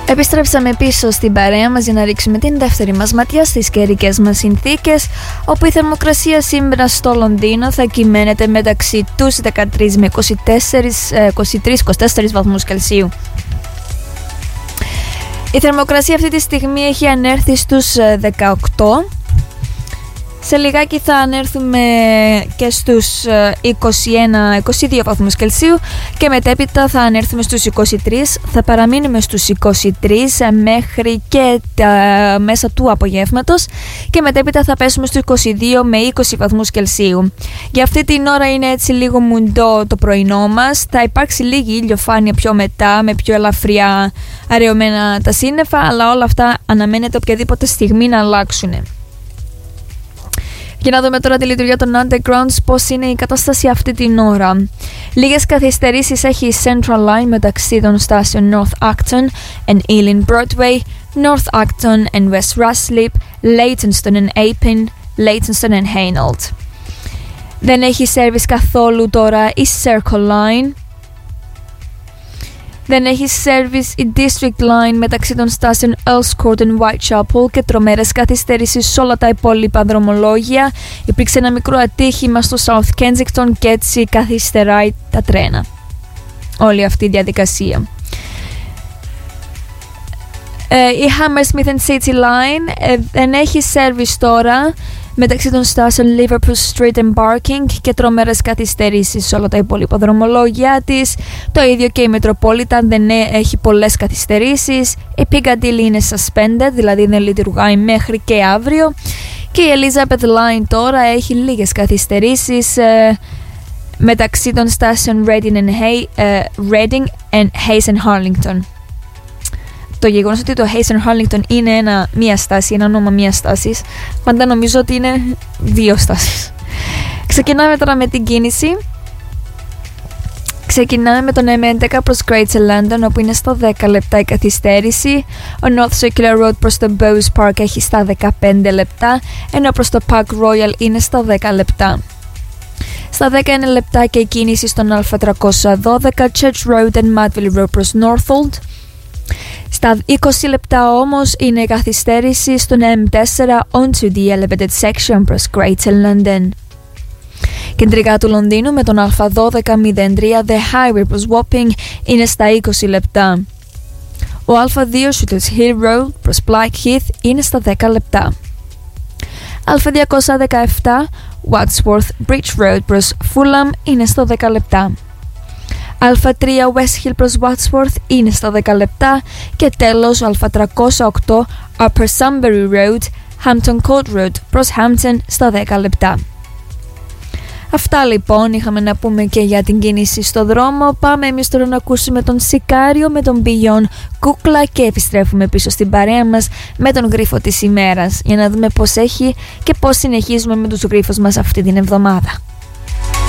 Επιστρέψαμε πίσω στην παρέα μας για να ρίξουμε την δεύτερη μας ματιά στις καιρικές μας συνθήκες, όπου η θερμοκρασία σήμερα στο Λονδίνο θα κυμαίνεται μεταξύ τους 13 με 23-24 βαθμούς Κελσίου. Η θερμοκρασία αυτή τη στιγμή έχει ανέρθει στους 18. Σε λιγάκι θα ανέρθουμε και στους 21-22 βαθμούς Κελσίου και μετέπειτα θα ανέρθουμε στους 23. Θα παραμείνουμε στους 23 μέχρι και τα μέσα του απογεύματος και μετέπειτα θα πέσουμε στους 22 με 20 βαθμούς Κελσίου. Για αυτή την ώρα είναι έτσι λίγο μουντό το πρωινό μας. Θα υπάρξει λίγη ηλιοφάνεια πιο μετά με πιο ελαφριά αραιωμένα τα σύννεφα, αλλά όλα αυτά αναμένεται οποιαδήποτε στιγμή να αλλάξουν. Για να δούμε τώρα τη λειτουργία των Undergrounds, πώς είναι η κατάσταση αυτή την ώρα. Λίγες καθυστερήσεις έχει η Central Line μεταξύ των στάσεων North Acton and Ealing Broadway, North Acton and West Ruslip, Leytonstone and Appin, Leytonstone and Hainault. Δεν έχει service καθόλου τώρα η Circle Line. Δεν έχει service η District Line μεταξύ των στάσεων Earls Court and Whitechapel και τρομερές καθυστερήσεις σε όλα τα υπόλοιπα δρομολόγια. Υπήρξε ένα μικρό ατύχημα στο South Kensington και έτσι καθυστεράει τα τρένα. Όλη αυτή η διαδικασία. Η Hammersmith and City Line δεν έχει service τώρα μεταξύ των στάσεων Liverpool Street and Barking και τρομερές καθυστερήσεις σε όλα τα υπόλοιπα δρομολόγια της. Το ίδιο και η Metropolitan δεν έχει πολλές καθυστερήσεις. Η Piccadilly είναι suspended, δηλαδή δεν λειτουργάει μέχρι και αύριο. Και η Elizabeth Line τώρα έχει λίγες καθυστερήσεις μεταξύ των στάσεων Reading and Hayes and Harlington. Το γεγονός ότι το Hayes and Harlington είναι μία στάση, ένα όνομα μία στάσης, πάντα νομίζω ότι είναι δύο στάσεις. Ξεκινάμε τώρα με την κίνηση. Ξεκινάμε με τον M11 προς Greater London, όπου είναι στα 10 λεπτά η καθυστέρηση. Ο North Circular Road προς το Bowes Park έχει στα 15 λεπτά, ενώ προς το Park Royal είναι στα 10 λεπτά. Στα 19 λεπτά και η κίνηση στον Α312 Church Road and Madville Road προς Northolt. Στα 20 λεπτά όμως είναι η καθυστέρηση στον M4 onto the elevated section προς Greater London. Κεντρικά του Λονδίνου με τον Α1203 The Highway προς Wapping είναι στα 20 λεπτά. Ο Α2 Shooters Hill Road προς Blackheath είναι στα 10 λεπτά. Α217 Wadsworth Bridge Road προς Fulham είναι στα 10 λεπτά. Α3 West Hill προς Wadsworth είναι στα 10 λεπτά και τέλος ο Α308 Upper Sunbury Road Hampton Court Road προς Hampton στα 10 λεπτά. Αυτά λοιπόν είχαμε να πούμε και για την κίνηση στο δρόμο. Πάμε εμείς τώρα να ακούσουμε τον Σικάριο με τον Beyond Κούκλα και επιστρέφουμε πίσω στην παρέα μας με τον γρίφο της ημέρας για να δούμε πώς έχει και πώς συνεχίζουμε με τους γρίφους μας αυτή την εβδομάδα.